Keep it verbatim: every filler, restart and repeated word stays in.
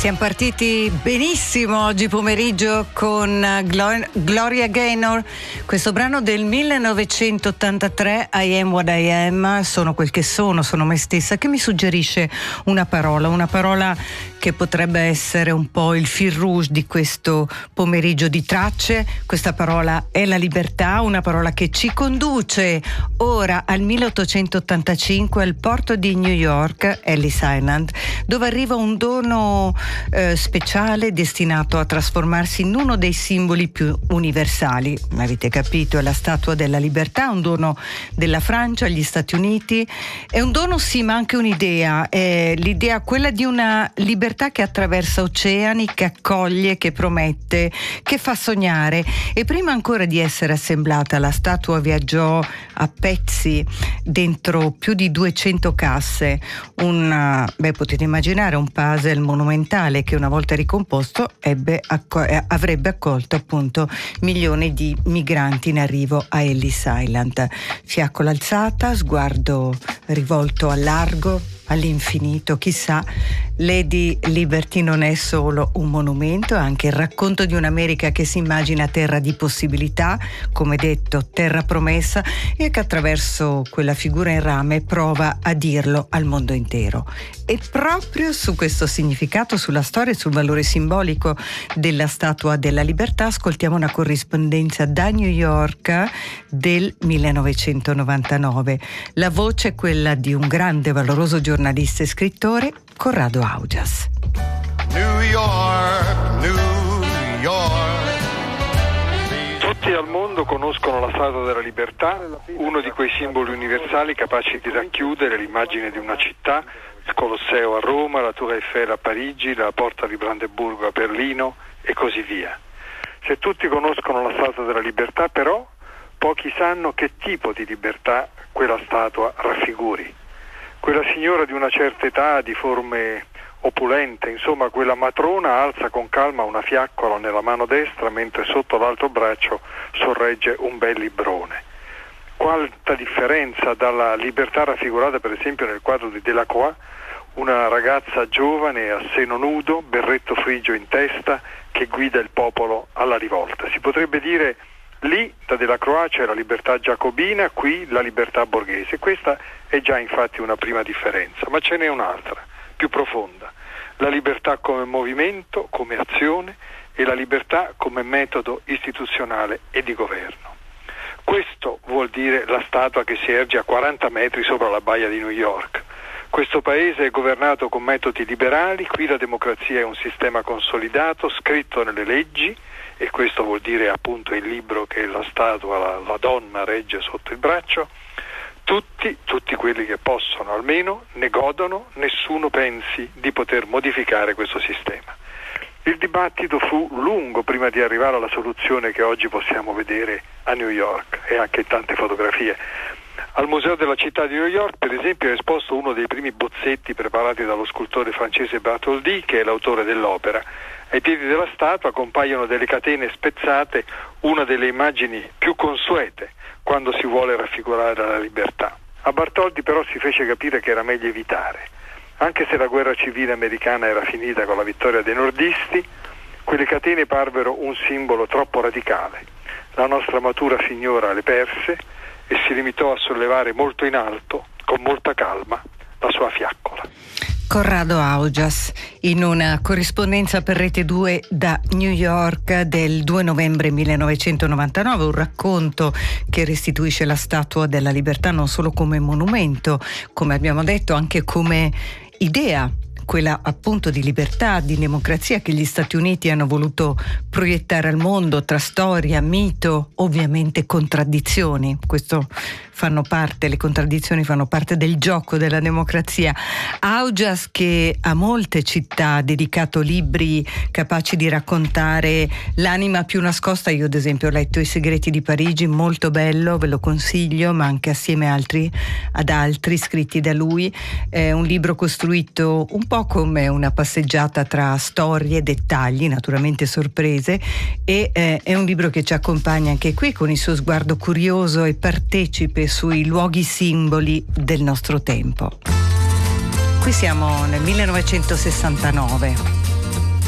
Siamo partiti benissimo oggi pomeriggio con Glor- Gloria Gaynor, questo brano del millenovecentottantatré, I Am What I Am, sono quel che sono, sono me stessa, che mi suggerisce una parola, una parola che potrebbe essere un po' il fil rouge di questo pomeriggio di tracce. Questa parola è la libertà, una parola che ci conduce ora al milleottocentottantacinque al porto di New York, Ellis Island, dove arriva un dono eh, speciale destinato a trasformarsi in uno dei simboli più universali. Avete capito, è la Statua della Libertà, un dono della Francia agli Stati Uniti. È un dono, sì, ma anche un'idea, è l'idea quella di una libertà che attraversa oceani, che accoglie, che promette, che fa sognare. E prima ancora di essere assemblata, la statua viaggiò a pezzi dentro più di duecento casse, un, beh, potete immaginare un puzzle monumentale che una volta ricomposto ebbe acco- avrebbe accolto appunto milioni di migranti in arrivo a Ellis Island. Fiaccola alzata, sguardo rivolto al largo, all'infinito, chissà. Lady Liberty non è solo un monumento, è anche il racconto di un'America che si immagina terra di possibilità, come detto terra promessa, e che attraverso quella figura in rame prova a dirlo al mondo intero. E proprio su questo significato, sulla storia e sul valore simbolico della Statua della Libertà ascoltiamo una corrispondenza da New York del millenovecentonovantanove. La voce è quella di un grande valoroso giornalista e scrittore, Corrado Augias. New York, New York. Tutti al mondo conoscono la Statua della Libertà, uno di quei simboli universali capaci di racchiudere l'immagine di una città, il Colosseo a Roma, la Tour Eiffel a Parigi, la Porta di Brandeburgo a Berlino e così via. Se tutti conoscono la Statua della Libertà, però, pochi sanno che tipo di libertà quella statua raffiguri. Quella signora di una certa età, di forme opulente, insomma quella matrona alza con calma una fiaccola nella mano destra mentre sotto l'altro braccio sorregge un bel librone. Quanta differenza dalla libertà raffigurata per esempio nel quadro di Delacroix, una ragazza giovane a seno nudo, berretto frigio in testa, che guida il popolo alla rivolta. Si potrebbe dire: lì da Delacroix c'è la libertà giacobina, qui la libertà borghese. Questa è già infatti una prima differenza, ma ce n'è un'altra, più profonda. La libertà come movimento, come azione, e la libertà come metodo istituzionale e di governo. Questo vuol dire la statua che si erge a quaranta metri sopra la baia di New York. Questo paese è governato con metodi liberali, qui la democrazia è un sistema consolidato, scritto nelle leggi, e questo vuol dire appunto il libro che la statua, la, la donna regge sotto il braccio. Tutti, tutti quelli che possono almeno ne godono, nessuno pensi di poter modificare questo sistema. Il dibattito fu lungo prima di arrivare alla soluzione che oggi possiamo vedere a New York e anche in tante fotografie. Al Museo della città di New York, per esempio, è esposto uno dei primi bozzetti preparati dallo scultore francese Bartholdi, che è l'autore dell'opera. Ai piedi della statua compaiono delle catene spezzate, una delle immagini più consuete quando si vuole raffigurare la libertà. A Bartholdi però si fece capire che era meglio evitare. Anche se la guerra civile americana era finita con la vittoria dei nordisti, quelle catene parvero un simbolo troppo radicale. La nostra matura signora le perse e si limitò a sollevare molto in alto, con molta calma, la sua fiaccola. Corrado Augias in una corrispondenza per Rete due da New York del due novembre millenovecentonovantanove, un racconto che restituisce la Statua della Libertà non solo come monumento, come abbiamo detto, anche come idea, quella appunto di libertà, di democrazia che gli Stati Uniti hanno voluto proiettare al mondo tra storia, mito, ovviamente contraddizioni. Questo fanno parte, le contraddizioni fanno parte del gioco della democrazia. Augias, che a molte città ha dedicato libri capaci di raccontare l'anima più nascosta. Io ad esempio ho letto I segreti di Parigi, molto bello, ve lo consiglio, ma anche assieme altri, ad altri scritti da lui. È un libro costruito un po' come una passeggiata tra storie, dettagli, naturalmente sorprese, e eh, è un libro che ci accompagna anche qui con il suo sguardo curioso e partecipe sui luoghi simboli del nostro tempo. Qui siamo nel millenovecentosessantanove.